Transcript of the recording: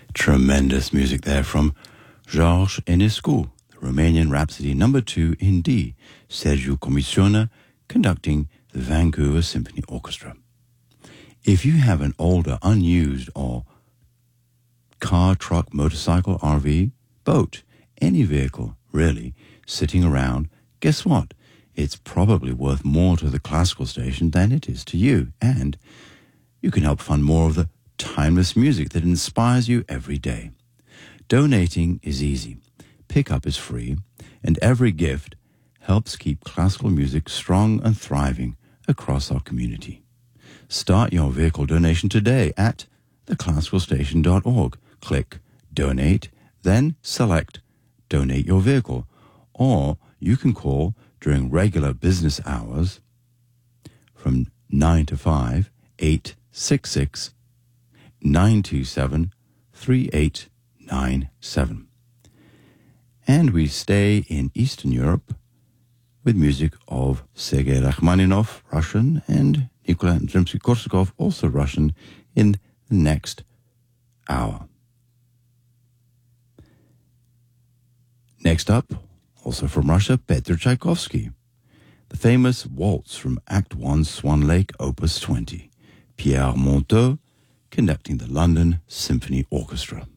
Tremendous music there from George Enescu, the Romanian Rhapsody No. 2 in D, Sergiu Comisioner, conducting the Vancouver Symphony Orchestra. If you have an older, unused, or car, truck, motorcycle, RV, boat, any vehicle, really, sitting around, guess what? It's probably worth more to the classical station than it is to you, and you can help fund more of the timeless music that inspires you every day. Donating is easy, pickup is free, and every gift helps keep classical music strong and thriving across our community. Start your vehicle donation today at theclassicalstation.org. Click Donate, then select Donate Your Vehicle, or you can call during regular business hours from 9 to 5, 866 927 3897. And we stay in Eastern Europe with music of Sergei Rachmaninoff, Russian, and Nikolai Rimsky-Korsakov, also Russian, in the next hour. Next up, also from Russia, Petr Tchaikovsky, the famous waltz from Act 1, Swan Lake, Opus 20. Pierre Monteux, conducting the London Symphony Orchestra.